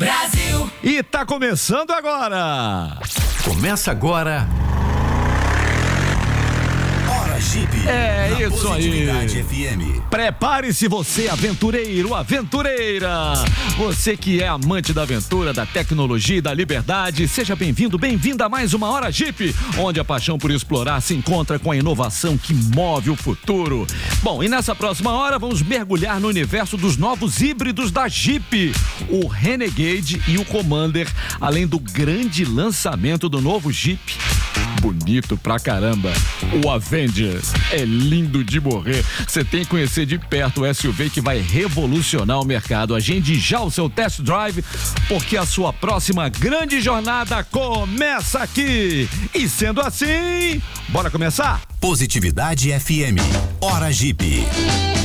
Brasil. E tá começando agora. Começa agora. Hora Jeep. É na isso aí. Positividade FM. Prepare-se você, aventureiro, aventureira. Você que é amante da aventura, da tecnologia e da liberdade, seja bem-vindo, bem-vinda a mais uma Hora Jeep, onde a paixão por explorar se encontra com a inovação que move o futuro. Bom, e nessa próxima hora vamos mergulhar no universo dos novos híbridos da Jeep, o Renegade e o Commander, além do grande lançamento do novo Jeep. Bonito pra caramba. O Avenger é lindo de morrer. Você tem que conhecer de perto o SUV que vai revolucionar o mercado. Agende já o seu test drive, porque a sua próxima grande jornada começa aqui. E sendo assim, bora começar? Positividade FM. Hora Jeep.